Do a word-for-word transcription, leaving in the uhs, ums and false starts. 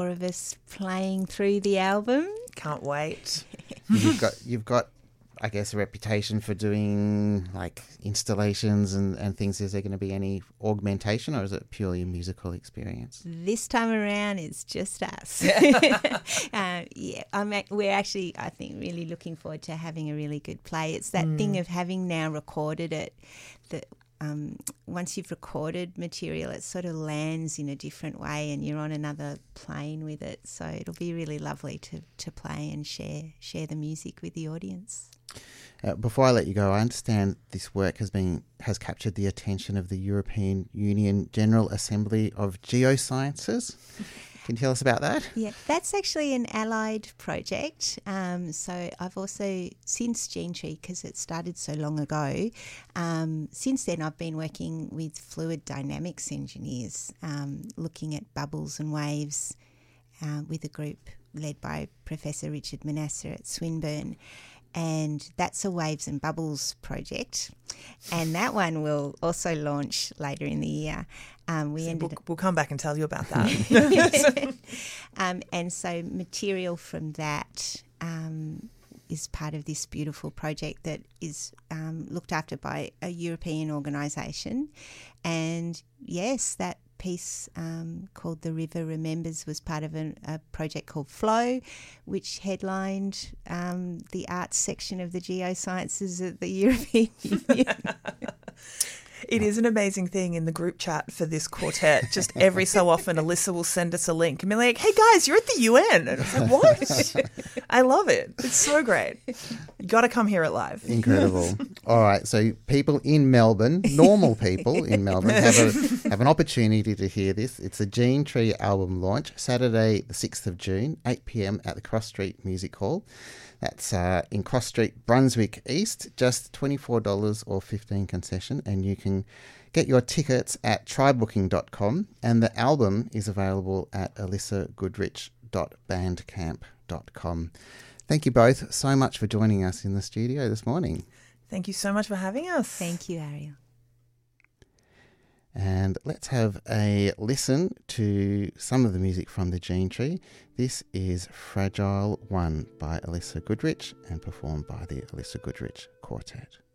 four of us playing through the album. Can't wait. You've got, you've got, I guess, a reputation for doing like installations and, and things. Is there going to be any augmentation, or is it purely a musical experience? This time around, it's just us. uh, yeah, I'm, we're actually, I think, really looking forward to having a really good play. It's that mm. thing of having now recorded it, that um, once you've recorded material, it sort of lands in a different way and you're on another plane with it. So it'll be really lovely to, to play and share share the music with the audience. Uh, before I let you go, I understand this work has been has captured the attention of the European Union General Assembly of Geosciences. Can you tell us about that? Yeah, that's actually an allied project. Um, so I've also, since Gene Tree, because it started so long ago, um, since then I've been working with fluid dynamics engineers, um, looking at bubbles and waves uh, with a group led by Professor Richard Manasseh at Swinburne. And that's a Waves and Bubbles project. And that one will also launch later in the year. Um, we so ended we'll, we'll come back and tell you about that. um, and so material from that um, is part of this beautiful project that is um, looked after by a European organisation. And yes, that piece um, called The River Remembers was part of an, a project called Flow, which headlined um, the arts section of the geosciences at the European Union. It is an amazing thing in the group chat for this quartet. Just every so often, Alyssa will send us a link and be like, hey guys, you're at the U N. And it's like, what? I love it. It's so great. You got to come hear it live. Incredible. All right. So people in Melbourne, normal people in Melbourne, have, a, have an opportunity to hear this. It's a Gene Tree album launch, Saturday the sixth of June, eight p.m. at the Cross Street Music Hall. That's uh, in Cross Street, Brunswick East, just twenty-four dollars or fifteen concession, and you can get your tickets at try booking dot com, and the album is available at alyssa goodrich dot bandcamp dot com. Thank you both so much for joining us in the studio this morning. Thank you so much for having us. Thank you, Ariel. And let's have a listen to some of the music from the Gene Tree. This is Fragile One by Alyssa Goodrich and performed by the Alyssa Goodrich Quartet.